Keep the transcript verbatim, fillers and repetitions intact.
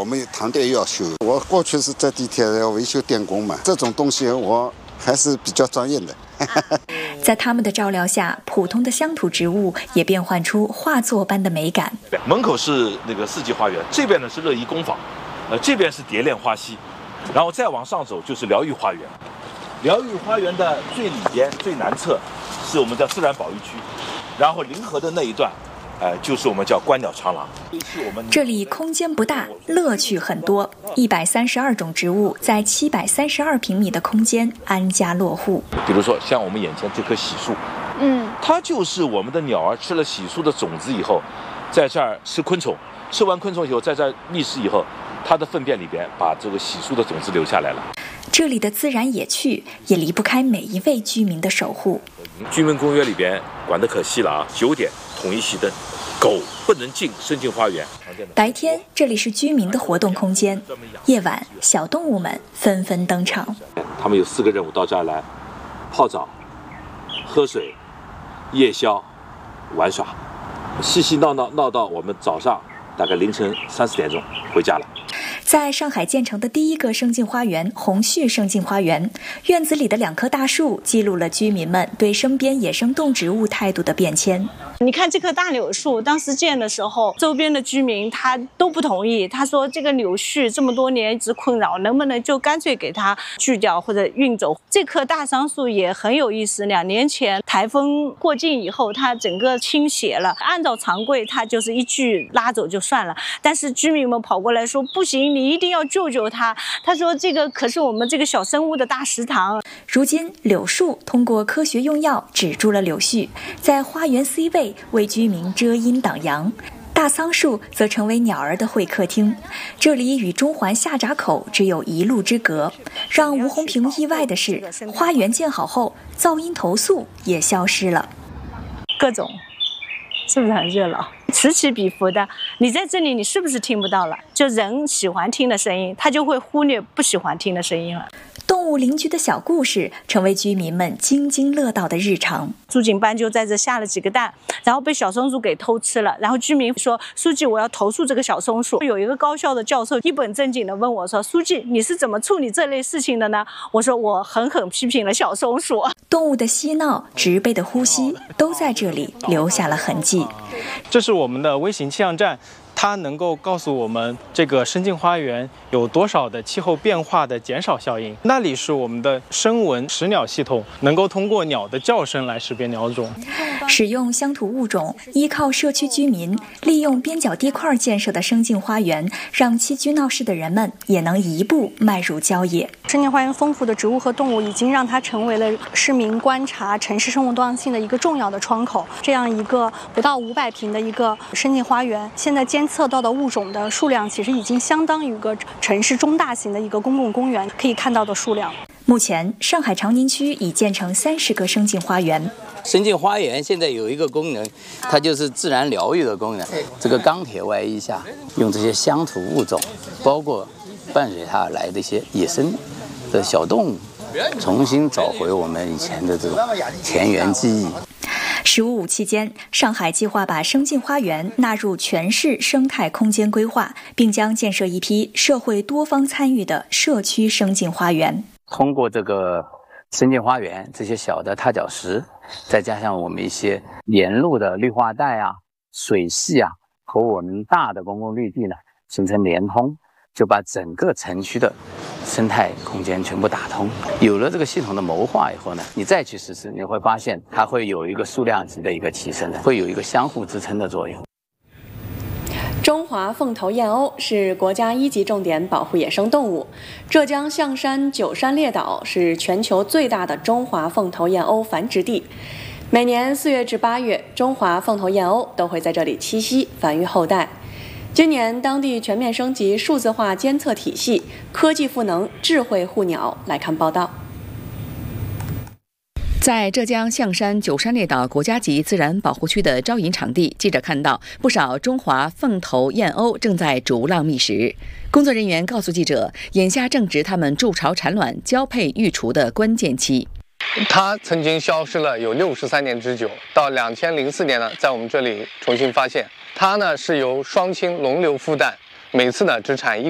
我们堂店又要修。我过去是在地铁要维修电工嘛，这种东西我还是比较专业的。 在他们的照料下，普通的乡土植物也变换出画作般的美感。 门口是那个四季花园，这边呢是乐怡工坊，呃，这边是蝶恋花溪，然后再往上走就是疗愈花园。疗愈花园的最里边、最南侧是我们的自然保育区，然后临河的那一段，呃，就是我们叫观鸟长廊。 这里空间不大，乐趣很多。一百三十二种植物在七百三十二平米的空间安家落户。 比如说像我们眼前这棵喜树， 嗯， 它就是我们的鸟儿吃了喜树的种子以后，在这儿吃昆虫，吃完昆虫以后，在这儿觅食以后，它的粪便里边把这个喜树的种子留下来了。 这里的自然野趣也离不开每一位居民的守护。 居民公约里边管得可细了啊，九点统一熄灯，狗不能进深境花园。 白天这里是居民的活动空间，夜晚小动物们纷纷登场。 他们有四个任务到这儿来：泡澡、喝水、夜宵、玩耍，嬉嬉闹闹闹到我们早上大概凌晨三四点钟回家了。 在上海建成的第一个生境花园红旭生境花园，院子里的两棵大树记录了居民们对身边野生动植物态度的变迁。 你看这棵大柳树，当时建的时候，周边的居民他都不同意，他说这个柳絮这么多年一直困扰，能不能就干脆给它锯掉或者运走？这棵大桑树也很有意思，两年前台风过境以后，它整个倾斜了，按照常规它就是一锯拉走就算了，但是居民们跑过来说不行，你一定要救救它。他说这个可是我们这个小生物的大食堂。 如今柳树通过科学用药止住了柳絮，在花园 C 位为居民遮阴挡阳，大桑树则成为鸟儿的会客厅。这里与中环下闸口只有一路之隔。让吴红平意外的是，花园建好后，噪音投诉也消失了。 各种，是不是很热闹？此起彼伏的，你在这里，你是不是听不到了？就人喜欢听的声音，他就会忽略不喜欢听的声音了。 动物邻居的小故事成为居民们津津乐道的日常。 朱颈斑就在这下了几个蛋，然后被小松鼠给偷吃了。然后居民说：“书记，我要投诉这个小松鼠。”有一个高校的教授一本正经地问我说：“书记，你是怎么处理这类事情的呢？”我说：“我狠狠批评了小松鼠。” 动物的嬉闹、植被的呼吸，都在这里留下了痕迹。 这是我们的微型气象站。它能够告诉我们这个生境花园有多少的气候变化的减少效应。那里是我们的声纹识鸟系统，能够通过鸟的叫声来识别鸟种。 使用乡土物种，依靠社区居民，利用边角地块建设的生境花园，让栖居闹市的人们也能一步迈入郊野。 生境花园丰富的植物和动物已经让它成为了市民观察城市生物多样性的一个重要的窗口。这样一个不到五百平的一个生境花园，现在监测到的物种的数量其实已经相当于一个城市中大型的一个公共公园可以看到的数量。 目前，上海长宁区已建成三十个生境花园。 生境花园现在有一个功能，它就是自然疗愈的功能。这个钢铁外衣下，用这些乡土物种，包括伴随它而来的一些野生的小动物，重新找回我们以前的这种田园记忆。 十五五期间，上海计划把生境花园纳入全市生态空间规划，并将建设一批社会多方参与的社区生境花园。 通过这个生境花园这些小的踏脚石，再加上我们一些沿路的绿化带啊、水系啊，和我们大的公共绿地呢形成连通，就把整个城区的生态空间全部打通。有了这个系统的谋划以后呢，你再去实施，你会发现它会有一个数量级的一个提升，会有一个相互支撑的作用。 中华凤头燕鸥是国家一级重点保护野生动物。浙江象山九山列岛是全球最大的中华凤头燕鸥繁殖地。每年四月至八月，中华凤头燕鸥都会在这里栖息，繁育后代。今年，当地全面升级数字化监测体系，科技赋能，智慧护鸟。来看报道。在浙江象山九山列岛国家级自然保护区的招引场地，记者看到不少中华凤头燕鸥正在逐浪觅食。工作人员告诉记者，眼下正值它们筑巢产卵、交配育雏的关键期。 它曾经消失了有六十三年之久，到两千零四年呢，在我们这里重新发现。它呢是由双亲轮流孵蛋，每次呢只产一。